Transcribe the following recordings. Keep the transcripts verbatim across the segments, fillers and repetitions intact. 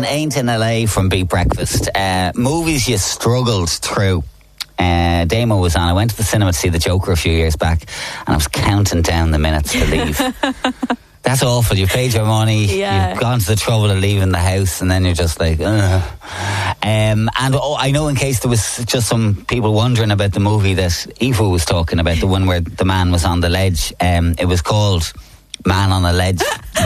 Ain't in L A from Beat Breakfast. Uh, movies you struggled through. Uh, Damo was on. I went to the cinema to see The Joker a few years back, and I was counting down the minutes to leave. That's awful. You paid your money, yeah. You've gone to the trouble of leaving the house, and then you're just like, ugh. Um, and oh, I know, in case there was just some people wondering about the movie that Aoife was talking about, the one where the man was on the ledge, um, it was called Man on a Ledge.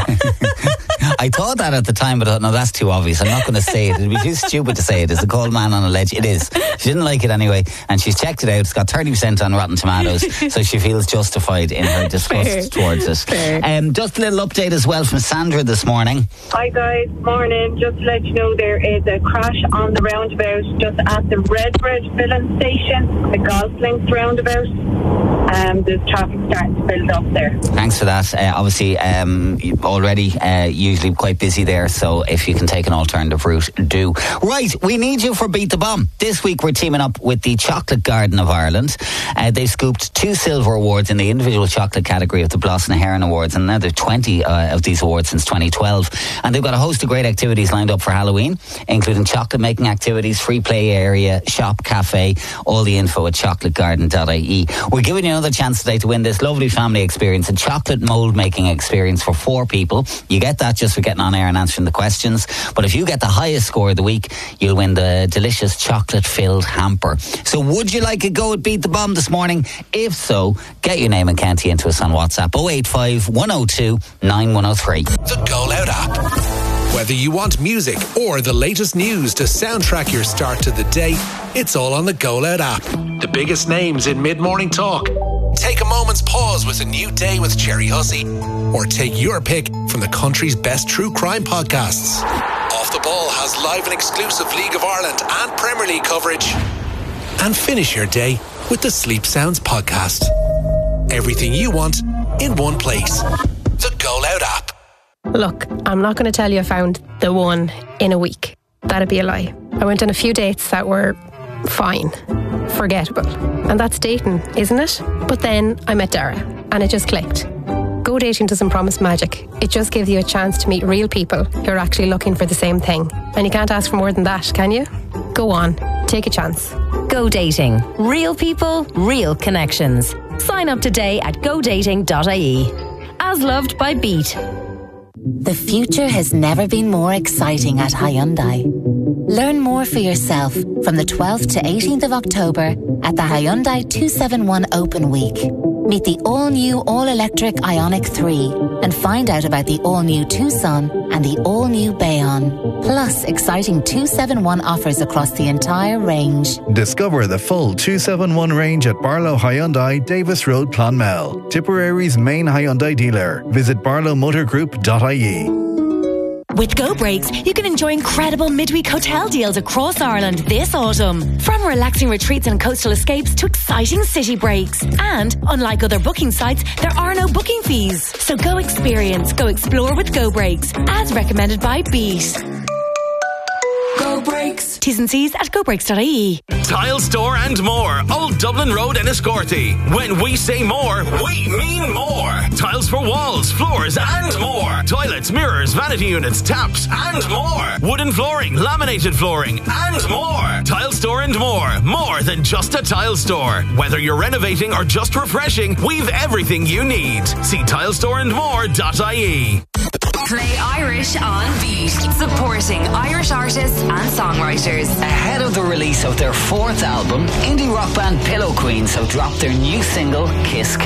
I thought that at the time, but I thought, no, that's too obvious. I'm not going to say it. It'd be too stupid to say it. Is it called Man on a Ledge? It is. She didn't like it anyway, and she's checked it out. It's got thirty percent on Rotten Tomatoes, so she feels justified in her disgust Fair. towards it. Fair. Um, just a little update as well from Sandra this morning. Hi guys, morning. Just to let you know, there is a crash on the roundabout just at the Redbridge filling station, the Goslings roundabout. Um, there's traffic starting to build up there. Thanks for that. Uh, obviously, um, already uh, usually quite busy there, so if you can take an alternative route, do. Right, we need you for Beat the Bomb. This week we're teaming up with the Chocolate Garden of Ireland. Uh, they've scooped two silver awards in the individual chocolate category of the Bloss and Heron Awards, and now there are twenty uh, of these awards since twenty twelve. And they've got a host of great activities lined up for Halloween, including chocolate making activities, free play area, shop, cafe. All the info at chocolate garden dot I E. We're giving you another chance today to win this lovely family experience, a chocolate mould making experience for four people. You get that just for getting on air and answering the questions, but if you get the highest score of the week, you'll win the delicious chocolate filled hamper. So would you like a go at Beat the Bomb this morning? If so, get your name and county into us on WhatsApp oh eight five, one oh two, nine one oh three. The Go Loud app. Whether you want music or the latest news to soundtrack your start to the day, it's all on the Go Loud app. The biggest names in mid-morning talk. Take a moment's pause with a new day with Jerry Hussey, or take your pick from the country's best true crime podcasts. Off the Ball has live and exclusive League of Ireland and Premier League coverage. And finish your day with the Sleep Sounds podcast. Everything you want in one place. The Go Loud app. Look, I'm not going to tell you I found the one in a week. That'd be a lie. I went on a few dates that were fine, forgettable. And that's dating, isn't it? But then I met Dara and it just clicked. Go dating doesn't promise magic. It just gives you a chance to meet real people who are actually looking for the same thing. And you can't ask for more than that, can you? Go on, take a chance. Go dating. Real people, real connections. Sign up today at go dating dot I E. As loved by Beat. The future has never been more exciting at Hyundai. Learn more for yourself from the twelfth to eighteenth of October at the Hyundai two seventy-one Open Week. Meet the all-new all-electric Ioniq three and find out about the all-new Tucson and the all-new Bayon. Plus, exciting two seventy-one offers across the entire range. Discover the full two seventy-one range at Barlow Hyundai, Davis Road, Clonmel. Tipperary's main Hyundai dealer. Visit barlow motor group dot I E. With Go Breaks, you can enjoy incredible midweek hotel deals across Ireland this autumn. From relaxing retreats and coastal escapes to exciting city breaks. And, unlike other booking sites, there are no booking fees. So go experience, go explore with Go Breaks, as recommended by Beat. Go Breaks. T's and C's at go breaks dot I E. Tile Store and more. Old Dublin Road in Enniscorthy. When we say more, we mean more. Tiles for walls, floors and more. Toilets, mirrors, vanity units, taps and more. Wooden flooring, laminated flooring and more. Tile Store and more. More than just a tile store. Whether you're renovating or just refreshing, we've everything you need. See tile store and more dot I E. Play Irish on Beat, supporting Irish artists and songwriters. Ahead of the release of their fourth album, indie rock band Pillow Queens have dropped their new single, Kiss